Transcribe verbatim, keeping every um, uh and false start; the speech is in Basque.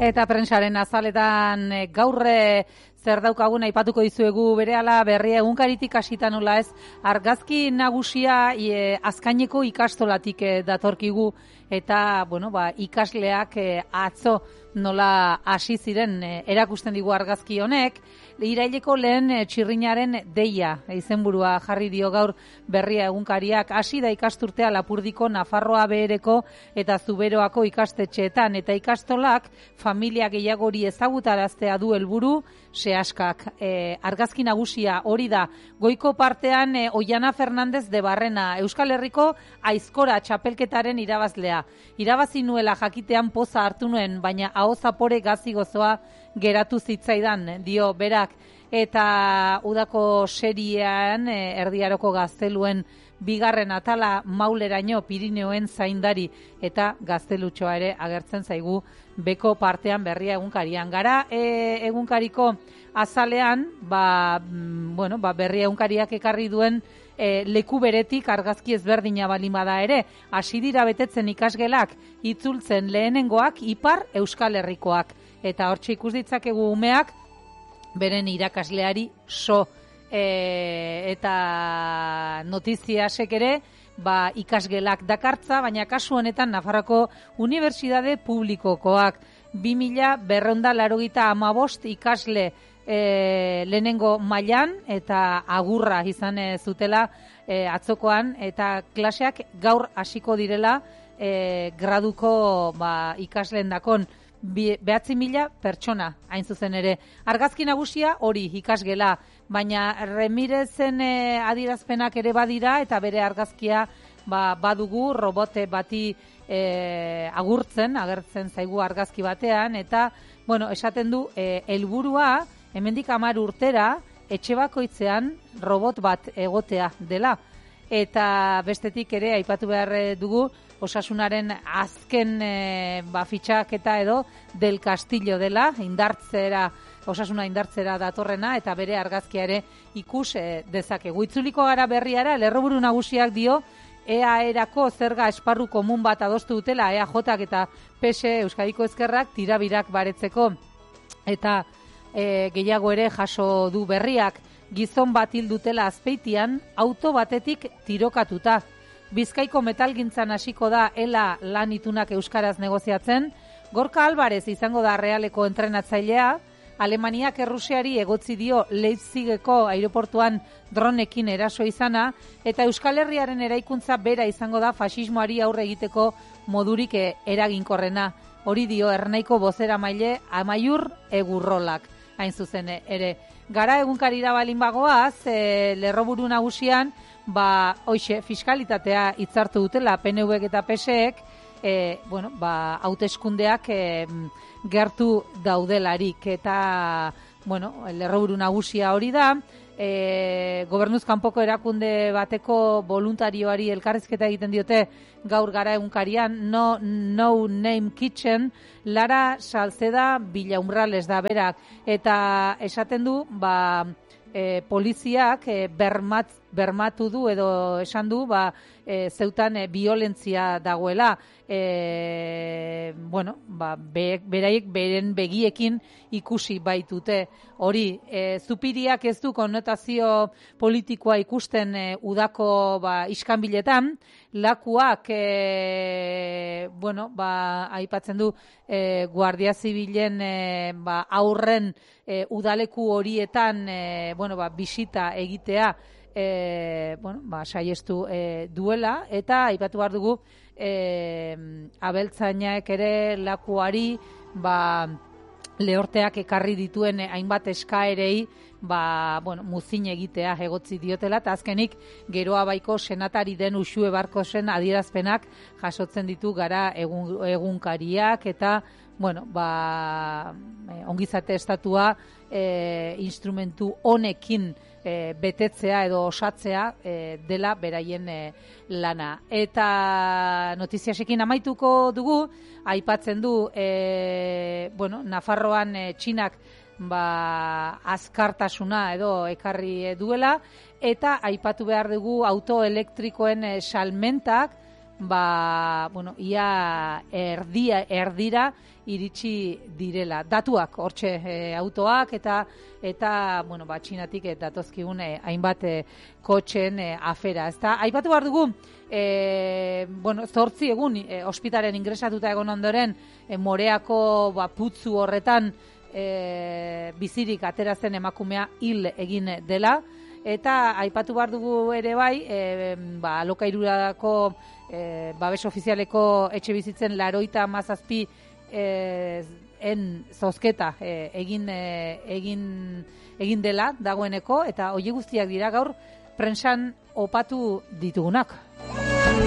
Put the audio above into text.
Eta prentsaren azaletan gaurre zer daukagun aipatuko dizuegu berehala berria egunkaritik hasita nola ez argazki nagusia e, azkaineko ikastolatik e, datorkigu eta bueno ba ikasleak e, atzo nola hasi ziren e, erakusten digu argazki honek iraileko lehen e, txirrinaren deia izenburua jarri dio gaur berria egunkariak hasi da ikasturtea Lapurdiko Nafarroa Behereko eta Zuberoako ikastetxeetan eta ikastolak familia gehiagori ezagutaraztea du helburu sehaskak. E, argazki nagusia hori da goiko partean e, Oiana Fernandez de Barrena Euskal Herriko aizkora txapelketaren irabazlea. Irabazi nuela jakitean poza hartu nuen, baina aho zapore gazi gozoa geratu zitzaidan, dio berak. Eta udako seriean e, erdiaroko gazteluen bigarren atala mauleraino Pirineoen zaindari eta gaztelutxoa ere agertzen zaigu beko partean berria egunkarian. Gara e, egunkariko azalean, ba, bueno, ba, berria egunkariak ekarri duen e, leku beretik argazki ezberdina balimada ere. Hasi dira betetzen ikasgelak itzultzen lehenengoak Ipar Euskal Herrikoak. Eta hortxe ikus ditzakegu umeak beren irakasleari so. E, eta notiziasek ere ba, ikasgelak dakartza, baina kasu honetan Nafarroko Unibertsitate Publikokoak bi mila berrehun eta laurogeita hamabost ikasle e, lehenengo mailan eta agurra izan e, zutela e, atzokoan eta klaseak gaur hasiko direla e, graduko ba, ikasleen dakon behatzi mila pertsona hain zuzen ere. Argazki nagusia hori ikasgela, baina Remirezen e, adirazpenak ere badira eta bere argazkia ba, badugu robote bati e, agurtzen, agertzen zaigu argazki batean, eta bueno, esaten du e, helburua hemendik hamar urtera etxe bakoitzean robot bat egotea dela. Eta bestetik ere aipatu behar dugu Osasunaren azken e, ba, fitxaketa edo del Castillo dela, indartzera, Osasuna indartzera datorrena eta bere argazkia ere ikus e, dezakegu. Itzuliko gara berriara, lerroburu nagusiak dio E A erako zerga esparru komun bat adostu dutela E A Jak eta P S E Euskadiko Ezkerrak tirabirak baretzeko eta e, gehiago ere jaso du berriak. Gizon bat hil dutela Azpeitian auto batetik tirokatuta. Bizkaiko metalgintzan hasiko da Ela lan itunak euskaraz negoziatzen. Gorka Alvarez izango da Realeko entrenatzailea. Alemaniak Errusiari egotzi dio Leipzigeko aireportuan dronekin eraso izana eta Euskal Herriaren eraikuntza bera izango da faxismoari aurre egiteko modurik eraginkorrena. Hori dio Ernaiko bozeramaile Amaiur Egurrolak. Hain zuzen ere. Gara egunkarira balin bagoaz, e, lerroburu nagusian, ba, hoxe, fiskalitatea hitzartu dutela P N Vek eta P S Ek, e, bueno, ba, hauteskundeak e, gertu daudelarik eta, bueno, lerroburu nagusia hori da, e, gobernuz kanpoko erakunde bateko voluntarioari elkarrizketa egiten diote gaur gara egunkarian, no, no Name Kitchen, Lara Salceda Villaumbrales da berak, eta esaten du, ba, e, poliziak e, bermat, bermatu du edo esan du, ba, e, zeutan e, violentzia dagoela, e, bueno, ba, be, beraiek beren begiekin ikusi baitute hori. E, zupiriak ez du konnotazio politikoa ikusten e, udako ba, iskanbiletan, lakuak e, bueno, ba, aipatzen du e, Guardia Zibilen e, ba, aurren e, udaleku horietan e, bueno, ba, bisita egitea e, bueno, ba, saiestu e, duela eta aipatu behar dugu e, abeltzainak ere lakuari ba, lehorteak ekarri dituen hainbat eskaerei ba, bueno, muzin egitea egotzi diotela, eta azkenik geroa baiko senatari den Uxue Barkosen adierazpenak jasotzen ditu gara egun, egunkariak, eta bueno, ba, ongizate estatua e, instrumentu honekin e, betetzea edo osatzea e, dela beraien e, lana. Eta notiziasekin amaituko dugu, aipatzen du e, bueno, Nafarroan e, Txinak ba, azkartasuna edo ekarri duela, eta aipatu behar dugu autoelektrikoen e, salmentak ba, bueno, ia erdia, erdira iritsi direla. Datuak, hortxe, e, autoak eta, eta bueno, ba, Txinatik e, datozkigun e, hainbat e, kotxen e, afera. Ezta? Aipatu behar dugu, e, bueno, zortzi egun e, ospitalen ingresatuta egon ondoren, e, Moreako ba, putzu horretan e, bizirik aterazen emakumea hil egin dela. Eta aipatu behar dugu ere bai, e, ba, alokairurako e, babes ofizialeko etxe bizitzen laroita mazazpi e, en zozketa e, egin, e, egin, egin dela dagoeneko, eta hori guztiak dira gaur prentsan opatu ditugunak.